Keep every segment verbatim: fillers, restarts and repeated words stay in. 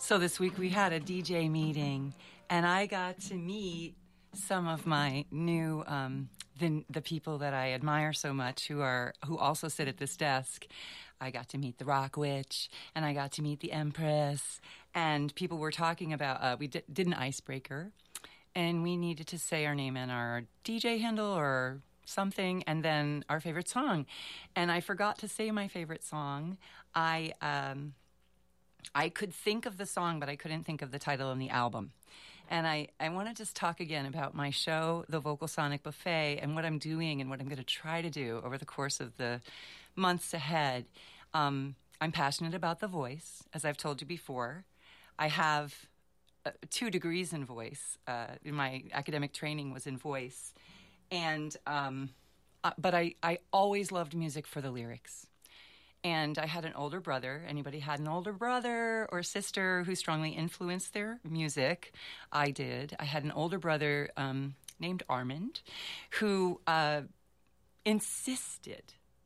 So this week we had a D J meeting, and I got to meet some of my new um, the the people that I admire so much, who are who also sit at this desk. I got to meet the Rock Witch, and I got to meet the Empress, and people were talking about. Uh, we did, did an icebreaker, and we needed to say our name and our D J handle or something, and then our favorite song. And I forgot to say my favorite song. I. Um, I could think of the song, but I couldn't think of the title and the album. And I, I want to just talk again about my show, The Vocal Sonic Buffet, and what I'm doing and what I'm going to try to do over the course of the months ahead. Um, I'm passionate about the voice, as I've told you before. I have uh, two degrees in voice. Uh, my academic training was in voice. And um, uh, but I, I always loved music for the lyrics. And I had an older brother. Anybody had an older brother or sister who strongly influenced their music? I did. I had an older brother um, named Armand who uh, insisted,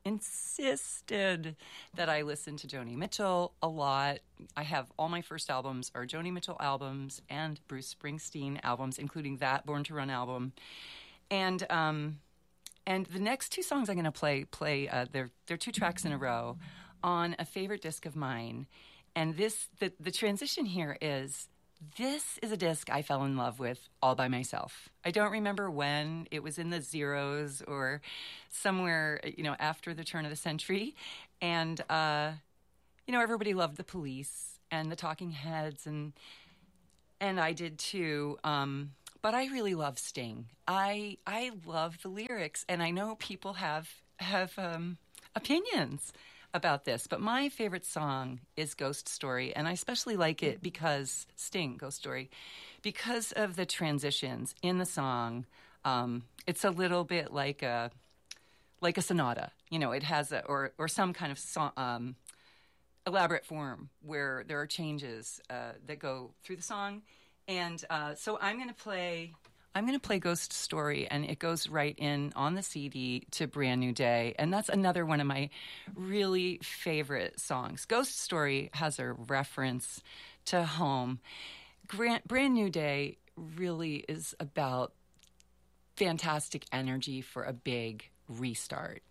insisted that I listen to Joni Mitchell a lot. I have all my first albums are Joni Mitchell albums and Bruce Springsteen albums, including that Born to Run album. And... Um, And the next two songs I'm going to play, play uh, they're, they're two tracks in a row on a favorite disc of mine. And this, the, the transition here is, this is a disc I fell in love with all by myself. I don't remember when. It was in the zeros or somewhere, you know, after the turn of the century. And, uh, you know, everybody loved the Police and the Talking Heads, and and I did too. Um But I really love Sting. I I love the lyrics, and I know people have have um, opinions about this. But my favorite song is Ghost Story, and I especially like it because Sting, Ghost Story, because of the transitions in the song. Um, it's a little bit like a like a sonata. You know, it has a or or some kind of song, um, elaborate form where there are changes uh, that go through the song. And uh, so I'm going to play. I'm going to play Ghost Story, and it goes right in on the C D to Brand New Day, and that's another one of my really favorite songs. Ghost Story has a reference to home. Brand, Brand New Day really is about fantastic energy for a big restart.